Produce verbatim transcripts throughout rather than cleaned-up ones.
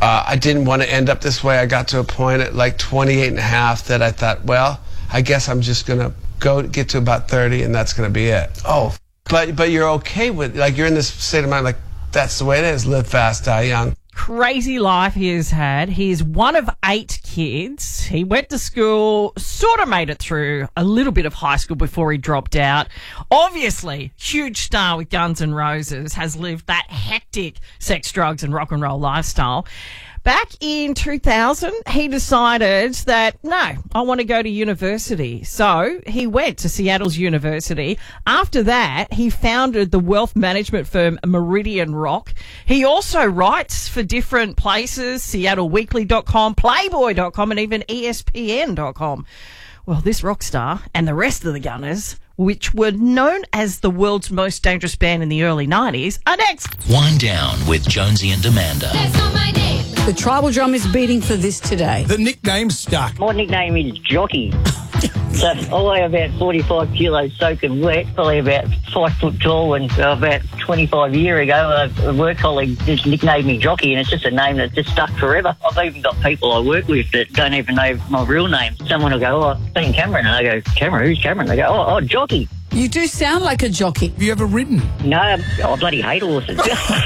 uh, I didn't want to end up this way. I got to a point at like twenty-eight and a half that I thought, well, I guess I'm just going to go get to about thirty and that's going to be it. Oh, but but you're okay with, like, you're in this state of mind, like, that's the way it is. Live fast, die young. Crazy life he has had. He's one of eight kids. He went to school, sort of made it through a little bit of high school before he dropped out. Obviously, huge star with Guns N' Roses, has lived that hectic sex, drugs and rock and roll lifestyle. Back in two thousand, he decided that, no, I want to go to university. So he went to Seattle's university. After that, he founded the wealth management firm Meridian Rock. He also writes for different places, Seattle Weekly dot com, Playboy dot com, and even E S P N dot com. Well, this rock star and the rest of the Gunners, which were known as the world's most dangerous band in the early nineties, are next. Wind Down with Jonesy and Amanda. That's not my name. The tribal drum is beating for this today. The nickname's stuck. My nickname is Jockey. So I weigh about forty-five kilos soaking wet, probably about five foot tall, and uh, about twenty-five years ago, a, a work colleague just nicknamed me Jockey, and it's just a name that just stuck forever. I've even got people I work with that don't even know my real name. Someone will go, oh, I've seen Cameron, and I go, Cameron, who's Cameron? They go, oh, oh, Jockey. You do sound like a jockey. Have you ever ridden? No, I bloody hate horses.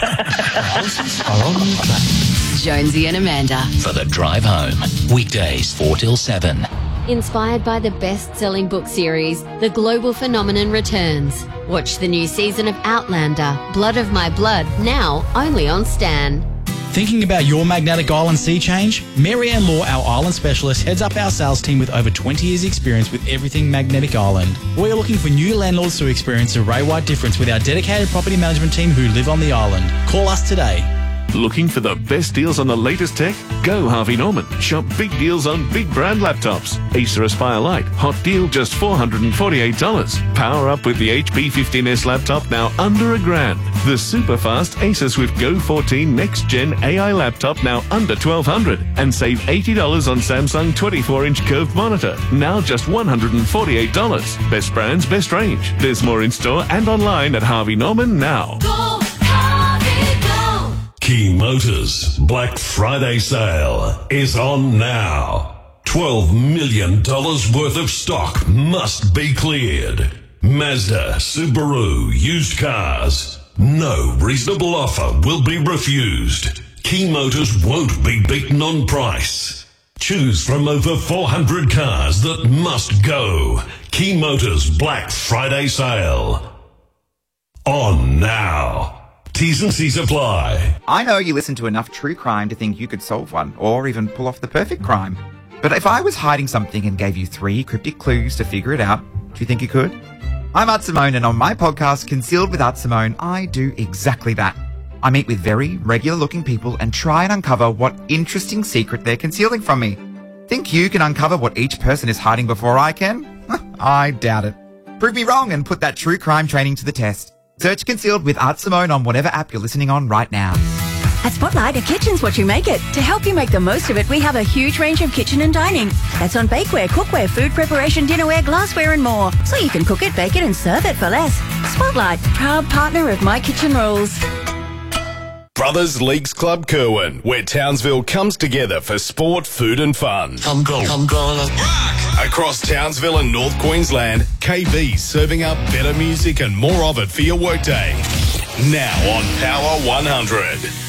Jonesy and Amanda. For the drive home. Weekdays four till seven. Inspired by the best-selling book series, The Global Phenomenon returns. Watch the new season of Outlander, Blood of My Blood, now only on Stan. Thinking about your magnetic island sea change? Mary Ann Law, our island specialist, heads up our sales team with over twenty years experience with everything magnetic island. We're looking for new landlords to experience a Ray-wide difference with our dedicated property management team who live on the island. Call us today. Looking for the best deals on the latest tech? Go Harvey Norman. Shop big deals on big brand laptops. Acer Aspire Lite. Hot deal just four hundred forty-eight dollars. Power up with the H P fifteen S laptop now under a grand. The super fast Acer Swift Go fourteen Next Gen A I laptop now under twelve hundred dollars. And save eighty dollars on Samsung twenty-four inch curved monitor. Now just one hundred forty-eight dollars. Best brands, best range. There's more in store and online at Harvey Norman now. Go, Harvey, go! Key Motors Black Friday sale is on now. twelve million dollars worth of stock must be cleared. Mazda, Subaru, used cars. No reasonable offer will be refused. Key Motors won't be beaten on price. Choose from over four hundred cars that must go. Key Motors Black Friday sale. On now. T's and C's apply. I know you listen to enough true crime to think you could solve one, or even pull off the perfect crime. But if I was hiding something and gave you three cryptic clues to figure it out, do you think you could? I'm Art Simone, and on my podcast, Concealed with Art Simone, I do exactly that. I meet with very regular-looking people and try and uncover what interesting secret they're concealing from me. Think you can uncover what each person is hiding before I can? I doubt it. Prove me wrong and put that true crime training to the test. Search Concealed with Art Simone on whatever app you're listening on right now. At Spotlight, a kitchen's what you make it. To help you make the most of it, we have a huge range of kitchen and dining. That's on bakeware, cookware, food preparation, dinnerware, glassware and more. So you can cook it, bake it and serve it for less. Spotlight, proud partner of My Kitchen Rules. Brothers Leagues Club Kerwin, where Townsville comes together for sport, food and fun. I'm going, I'm going to rock! Across Townsville and North Queensland, K B's serving up better music and more of it for your workday. Now on Power one hundred.